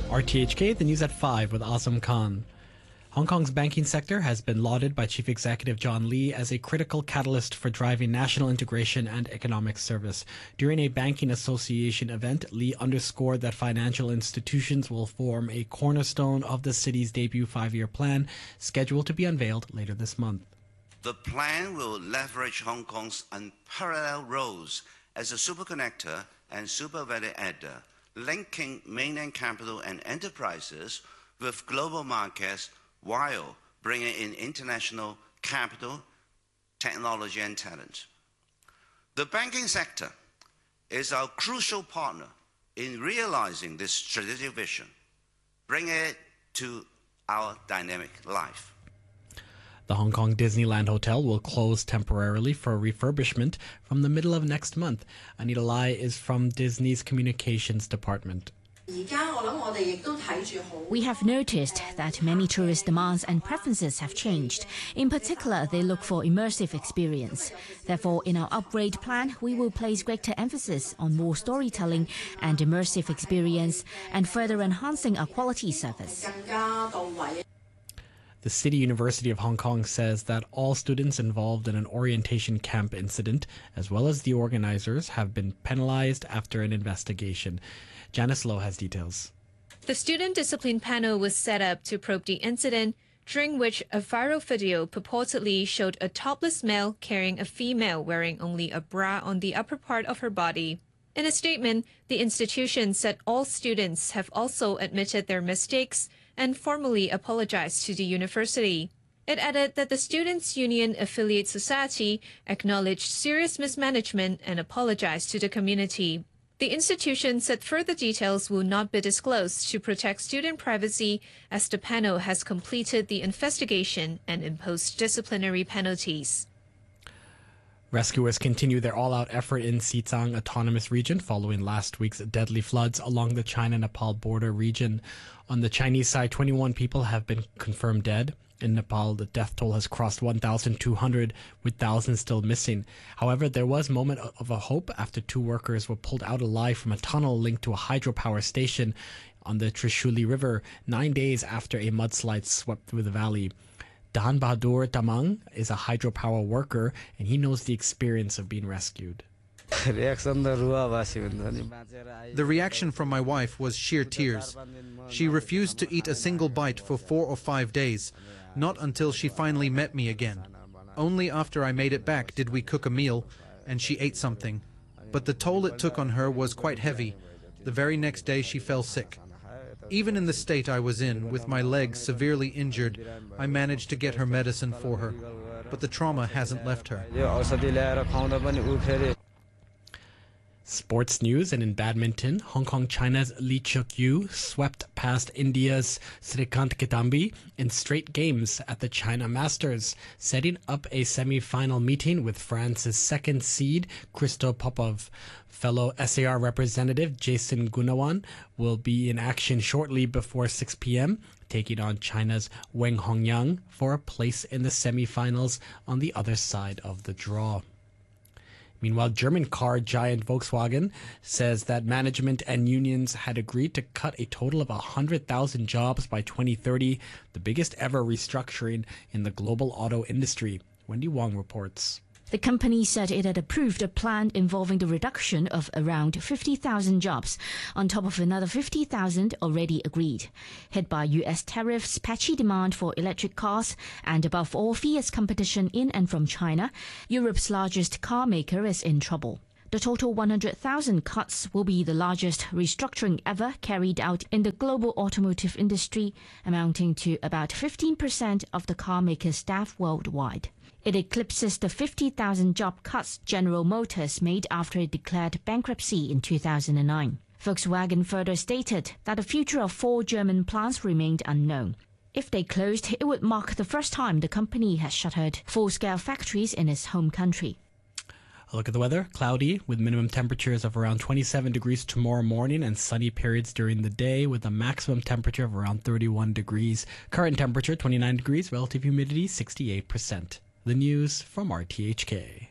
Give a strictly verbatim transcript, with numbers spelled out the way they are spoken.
R T H K, the news at five with Azam Khan. Hong Kong's banking sector has been lauded by Chief Executive John Lee as a critical catalyst for driving national integration and economic service. During a banking association event, Lee underscored that financial institutions will form a cornerstone of the city's debut five-year plan, scheduled to be unveiled later this month. The plan will leverage Hong Kong's unparalleled roles as a superconnector and super value adder, linking mainland capital and enterprises with global markets while bringing in international capital, technology and talent. The banking sector is our crucial partner in realizing this strategic vision, bringing it to our dynamic life. The Hong Kong Disneyland Hotel will close temporarily for refurbishment from the middle of next month. Anita Lai is from Disney's communications department. We have noticed that many tourist demands and preferences have changed. In particular, they look for immersive experience. Therefore, in our upgrade plan, we will place greater emphasis on more storytelling and immersive experience and further enhancing our quality service. The City University of Hong Kong says that all students involved in an orientation camp incident, as well as the organizers, have been penalized after an investigation. Janice Lowe has details. The student discipline panel was set up to probe the incident, during which a viral video purportedly showed a topless male carrying a female wearing only a bra on the upper part of her body. In a statement, the institution said all students have also admitted their mistakes and formally apologized to the university. It added that the Students' Union Affiliate Society acknowledged serious mismanagement and apologized to the community. The institution said further details will not be disclosed to protect student privacy, as the panel has completed the investigation and imposed disciplinary penalties. Rescuers continue their all-out effort in Xizang Autonomous Region following last week's deadly floods along the China-Nepal border region. On the Chinese side, twenty-one people have been confirmed dead. In Nepal, the death toll has crossed one thousand two hundred, with thousands still missing. However, there was a moment of a hope after two workers were pulled out alive from a tunnel linked to a hydropower station on the Trishuli River, nine days after a mudslide swept through the valley. Dan Bahadur Tamang is a hydropower worker, and he knows the experience of being rescued. The reaction from my wife was sheer tears. She refused to eat a single bite for four or five days, not until she finally met me again. Only after I made it back did we cook a meal, and she ate something. But the toll it took on her was quite heavy. The very next day she fell sick. Even in the state I was in, with my leg severely injured, I managed to get her medicine for her. But the trauma hasn't left her. Sports news, and in badminton, Hong Kong China's Lee Cheuk-yu swept past India's Srikanth Kitambi in straight games at the China Masters, setting up a semi-final meeting with France's second seed, Christo Popov. Fellow S A R representative Jason Gunawan will be in action shortly before six p.m., taking on China's Weng Hongyang for a place in the semi-finals on the other side of the draw. Meanwhile, German car giant Volkswagen says that management and unions had agreed to cut a total of one hundred thousand jobs by twenty thirty, the biggest ever restructuring in the global auto industry. Wendy Wong reports. The company said it had approved a plan involving the reduction of around fifty thousand jobs, on top of another fifty thousand already agreed. Hit by U S tariffs, patchy demand for electric cars, and above all fierce competition in and from China, Europe's largest car maker is in trouble. The total one hundred thousand cuts will be the largest restructuring ever carried out in the global automotive industry, amounting to about fifteen percent of the car maker's staff worldwide. It eclipses the fifty thousand job cuts General Motors made after it declared bankruptcy in two thousand nine. Volkswagen further stated that the future of four German plants remained unknown. If they closed, it would mark the first time the company has shuttered full-scale factories in its home country. A look at the weather. Cloudy with minimum temperatures of around twenty-seven degrees tomorrow morning and sunny periods during the day with a maximum temperature of around thirty-one degrees. Current temperature twenty-nine degrees, relative humidity sixty-eight percent. The news from R T H K.